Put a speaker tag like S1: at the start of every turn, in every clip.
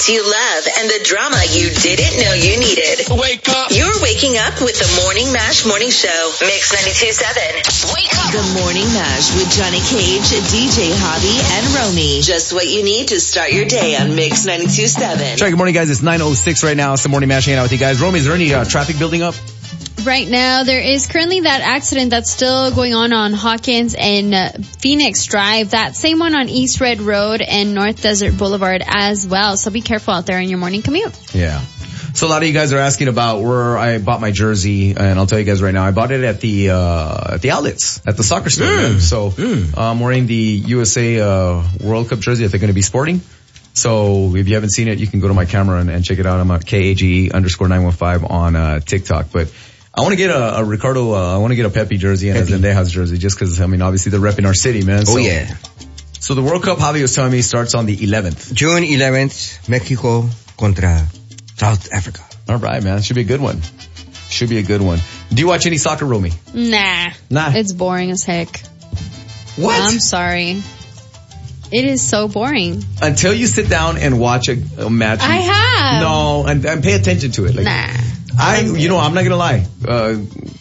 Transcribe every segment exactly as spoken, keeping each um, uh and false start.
S1: sports you love and the drama you didn't know you needed.
S2: Wake up.
S1: You're waking up with the Morning Mash Morning Show. Mix ninety-two point seven. Wake up. The Morning Mash with Johnny Cage, D J Hobby, and Romy. Just what you need to start your day on Mix ninety-two point seven.
S3: Sorry, good morning, guys. It's nine oh six right now. It's the Morning Mash hanging out with you guys. Romy, is there any uh, traffic building up?
S4: Right now, there is currently that accident that's still going on on Hawkins and uh, Phoenix Drive. That same one on East Red Road and North Desert Boulevard as well. So be careful out there in your morning commute. Yeah.
S3: So a lot of you guys are asking about where I bought my jersey, and I'll tell you guys right now, I bought it at the uh at the outlets, at the soccer store. Mm. So mm. I'm wearing the U S A uh World Cup jersey that they're going to be sporting. So if you haven't seen it, you can go to my camera and, and check it out. I'm at K A G E underscore nine one five on uh TikTok. But I want to get a, a Ricardo, uh, I want to get a Pepe jersey and Pepe. a Zendejas jersey just because, I mean, obviously they're repping our city, man. So,
S5: oh, yeah.
S3: So the World Cup, Javi was telling me, starts on the eleventh.
S5: June eleventh, Mexico contra South Africa.
S3: All right, man. Should be a good one. Should be a good one. Do you watch any soccer, Romy?
S4: Nah.
S3: Nah.
S4: It's boring as heck.
S3: What?
S4: I'm sorry. It is so boring.
S3: Until you sit down and watch a, a match.
S4: I have.
S3: No, and, and pay attention to it. Like,
S4: nah.
S3: I, you know, I'm not gonna lie. Uh,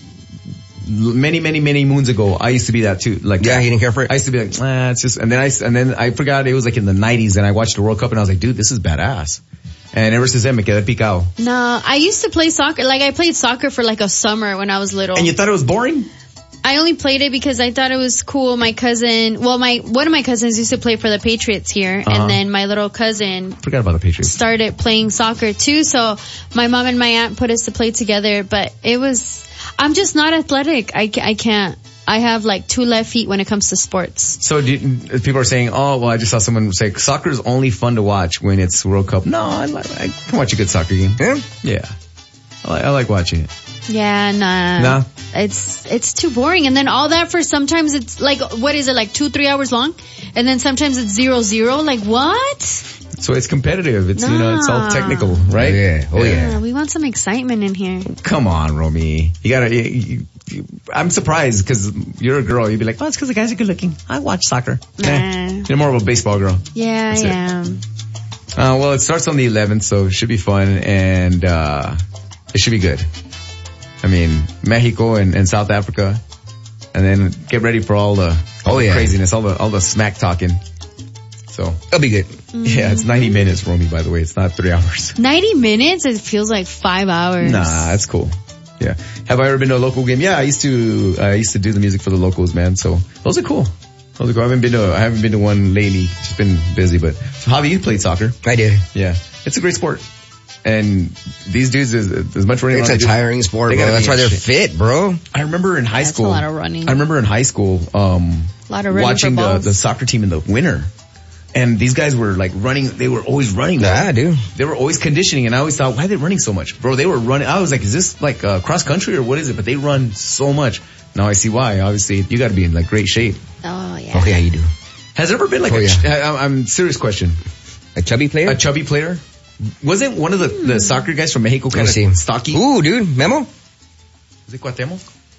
S3: many, many, many moons ago, I used to be that too. Like,
S5: yeah, you didn't care for it?
S3: I used to be like, ah, it's just, and then I, and then I forgot it was like in the nineties and I watched the World Cup and I was like, dude, this is badass. And ever since then, me quedé picado.
S4: No, I used to play soccer. Like, I played soccer for like a summer when I was little.
S3: And you thought it was boring?
S4: I only played it because I thought it was cool. My cousin, well, my one of my cousins used to play for the Patriots here, uh-huh. and then my little cousin
S3: forgot about the Patriots.
S4: Started playing soccer too. So my mom and my aunt put us to play together. But it was, I'm just not athletic. I, I can't. I have like two left feet when it comes to sports.
S3: So do you, people are saying, oh, well, I just saw someone say soccer is only fun to watch when it's World Cup. No, I, I can watch a good soccer game.
S5: Yeah,
S3: yeah, I like, I like watching it.
S4: Yeah, nah.
S3: Nah.
S4: It's, it's too boring. And then all that for sometimes it's like, what is it, like two, three hours long? And then sometimes it's zero, zero. Like what?
S3: So it's competitive. It's, nah. you know, it's all technical, right?
S5: Oh, yeah. Oh, yeah.
S4: yeah. We want some excitement in here.
S3: Come on, Romy. You gotta, you, you, you, I'm surprised because you're a girl. You'd be like, oh, it's because the guys are good looking. I watch soccer.
S4: Nah.
S3: Eh, you're more of a baseball girl.
S4: Yeah,
S3: That's
S4: I am.
S3: Uh, well, it starts on the eleventh, so it should be fun and, uh, it should be good. I mean, Mexico and, and South Africa, and then get ready for all the, all
S5: oh,
S3: the
S5: yeah.
S3: craziness, all the all the smack talking. So
S5: that'll be good.
S4: Mm-hmm.
S3: Yeah, it's ninety minutes, Romy. By the way, it's not three hours.
S4: Ninety minutes? It feels like five hours.
S3: Nah, that's cool. Yeah. Have I ever been to a local game? Yeah, I used to. I used to do the music for the locals, man. So those are cool. Those are cool. I haven't been to. I haven't been to one lately. Just been busy. But so Javi, you played soccer?
S5: I did.
S3: Yeah, it's a great sport. And these dudes, is as much running.
S5: It's a tiring sport, bro. That's why they're fit, bro.
S3: I remember in high
S4: That's
S3: school.
S4: a lot of running.
S3: I remember in high school, um,
S4: a lot of running
S3: watching
S4: for
S3: the,
S4: balls.
S3: the soccer team in the winter. And these guys were like running, they were always running.
S5: Yeah, dude.
S3: They were always conditioning, and I always thought, why are they running so much? Bro, they were running, I was like, is this like uh, cross country or what is it? But they run so much. Now I see why. Obviously, you gotta be in like great shape.
S4: Oh, yeah.
S5: Oh, yeah, you do.
S3: Has there ever been like
S5: oh,
S3: a,
S5: yeah.
S3: I, I'm serious question.
S5: A chubby player?
S3: A chubby player? Wasn't one of the, the soccer guys from Mexico kind of stocky?
S5: Ooh, dude, Memo?
S3: Is it Cuauhtemoc?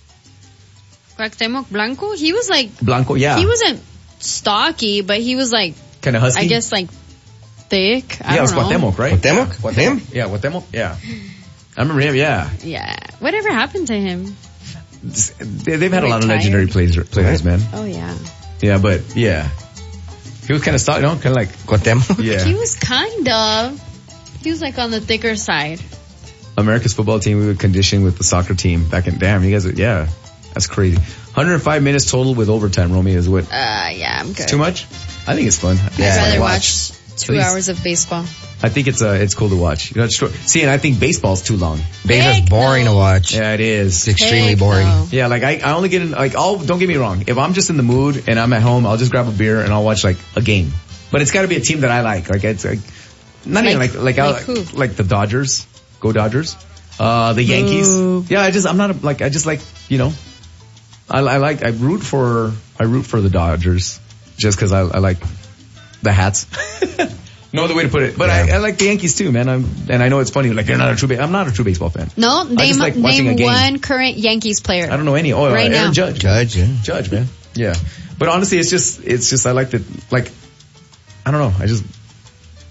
S4: Cuauhtemoc Blanco? He was like...
S3: Blanco, yeah.
S4: He wasn't stocky, but he was like...
S3: Kind of husky?
S4: I guess like thick. I
S3: yeah, it was
S4: don't know.
S3: Cuauhtemoc, right?
S5: Cuauhtemoc?
S3: Yeah,
S5: him?
S3: Yeah, Cuauhtemoc, yeah. I remember him, yeah.
S4: Yeah. Whatever happened to him?
S3: They've had a lot of legendary players, players, man.
S4: Oh, yeah.
S3: Yeah, but, yeah. He was kind of stocky, no? Kind of like...
S5: Cuauhtemoc?
S3: Yeah.
S4: He was kind of... He was like on the thicker side.
S3: America's football team, we would condition with the soccer team back in, damn, you guys are, yeah, that's crazy. one hundred five minutes total with overtime, Romy, is what?
S4: Uh, yeah, I'm good.
S3: It's too much? I think it's fun.
S4: I'd
S3: yeah,
S4: rather watch, watch two hours of baseball.
S3: I think it's, uh, it's cool to watch. You know, see, and I think baseball's too long.
S5: Baseball's boring
S4: no.
S5: to watch.
S3: Yeah, it is.
S5: It's extremely
S4: Heck
S5: boring.
S4: No.
S3: Yeah, like I, I only get in, like, I'll, don't get me wrong. If I'm just in the mood and I'm at home, I'll just grab a beer and I'll watch like a game. But it's gotta be a team that I like. Like, it's like, Not like, even like, like, like,
S4: like,
S3: like the Dodgers. Go Dodgers. Uh, the Yankees.
S4: Ooh.
S3: Yeah, I just, I'm not a, like, I just like, you know, I, I like, I root for, I root for the Dodgers just cause I, I like the hats. No other way to put it. But yeah. I, I like the Yankees too, man. I'm, and I know it's funny, like you're not a true, ba- I'm not a true baseball fan.
S4: No, name,
S3: I just like watching
S4: name
S3: a game.
S4: one current Yankees player.
S3: I don't know any. Oh,
S4: right
S3: uh, Aaron
S4: now.
S3: Judge.
S5: Judge, yeah.
S3: Judge, man. Yeah. But honestly, it's just, it's just, I like the, like, I don't know. I just,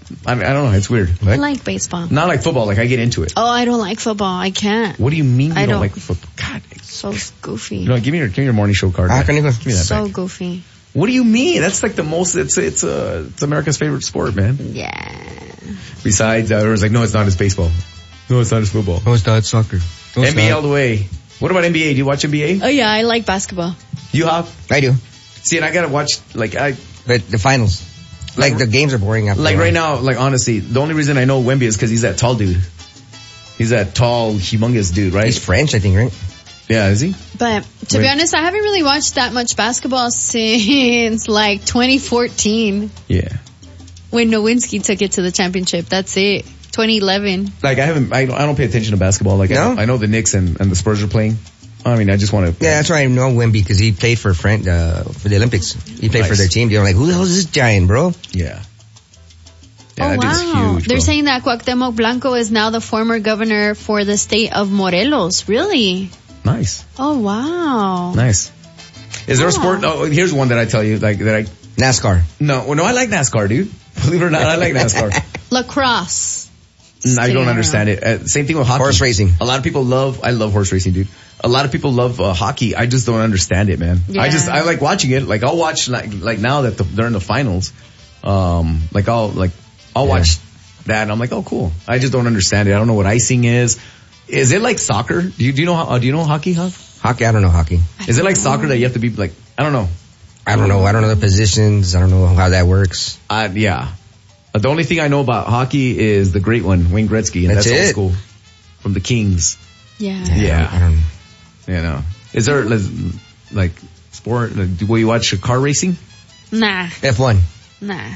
S3: I, I don't know. It's weird.
S4: I like baseball.
S3: Not like football. Like I get into it.
S4: Oh, I don't like football. I can't.
S3: What do you mean you
S4: I
S3: don't,
S4: don't
S3: like football? God.
S4: So goofy.
S3: You know, give me your give me your morning show card.
S5: Ah,
S3: Give
S5: can you go?
S3: me that
S4: So
S3: back.
S4: goofy.
S3: What do you mean? That's like the most. It's it's uh it's America's favorite sport, man.
S4: Yeah.
S3: Besides, uh, everyone's like, no, it's not. It's baseball. No, it's not. It's football.
S5: No, it's not. It's soccer. No, it's
S3: N B A
S5: not.
S3: all the way. What about N B A? Do you watch N B A?
S4: Oh yeah, I like basketball.
S3: You have?
S5: I do.
S3: See, and I gotta watch like I
S5: But the finals. Like,
S3: Like-
S5: the games are boring after
S3: like
S5: a while.
S3: right now. Like honestly, the only reason I know Wemby is because he's that tall dude. He's that tall, humongous dude, right?
S5: He's French, I think, right?
S3: Yeah, is he?
S4: But to be
S3: Wait.
S4: honest, I haven't really watched that much basketball since like twenty fourteen
S3: Yeah.
S4: when Nowinski took it to the championship. That's it. twenty eleven.
S3: Like I haven't. I, I don't pay attention to basketball. Like
S5: No?
S3: I, I know the Knicks and, and the Spurs are playing. I mean, I just want to.
S5: Yeah, that's why I know Wemby, because he played for Fran- uh, for the Olympics. He played
S3: Nice.
S5: for their team. They're like, who the hell is this giant, bro?
S3: Yeah. Yeah,
S4: Oh
S3: that dude's
S4: wow.
S3: huge,
S4: They're
S3: bro.
S4: saying that Cuauhtemoc Blanco is now the former governor for the state of Morelos. Really?
S3: Nice,
S4: Oh wow.
S3: nice. Is there a
S4: Oh.
S3: sport? Oh, here's one that I tell you, like that I.
S5: NASCAR.
S3: No, well, no, I like NASCAR, dude. Believe it or not, I like NASCAR.
S4: Lacrosse.
S3: Mm, I
S4: kidding,
S3: don't
S4: I
S3: understand
S4: don't
S3: it. Uh, same thing with hockey.
S5: Horse racing.
S3: A lot of people love. I love horse racing, dude. A lot of people love uh, hockey. I just don't understand it, man.
S4: Yeah.
S3: I just I like watching it. Like I'll watch like like now that the, they're in the finals. Um, like I'll like I'll
S5: Yeah.
S3: watch that and I'm like, oh cool. I just don't understand it. I don't know what icing is. Is it like soccer? Do you do you know uh, do you know hockey, huh?
S5: Hockey, I don't know hockey.
S3: Is it like soccer that you have to be like I don't know.
S5: I don't know. I don't know the positions. I don't know how that works.
S3: Uh, yeah. Uh, the only thing I know about hockey is the great one, Wayne Gretzky, and
S5: That's
S3: that's, old
S5: it.
S3: school from the Kings.
S4: Yeah.
S3: Yeah.
S5: I don't
S3: You know, is there like sport? Like, will you watch car racing?
S4: Nah.
S5: F one.
S4: Nah.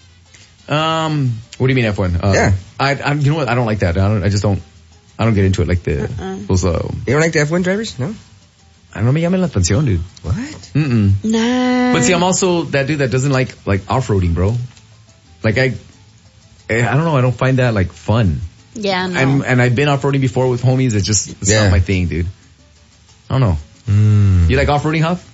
S3: Um, what do you mean F one? Uh,
S5: Yeah.
S3: I, I, you know what? I don't like that. I don't. I just don't. I don't get into it like the
S4: Uh-uh.
S3: those. Uh,
S5: You don't like the F one drivers? No?
S3: I don't know. Me llama la atención, dude.
S5: What?
S3: Mm-mm.
S4: Nah.
S3: But see, I'm also that dude that doesn't like like off roading, bro. Like I, I don't know. I don't find that like fun.
S4: Yeah, no.
S3: And and I've been off roading before with homies. It's just it's
S5: Yeah.
S3: not my thing, dude. I don't know.
S5: Mm.
S3: You like off roading, Huff?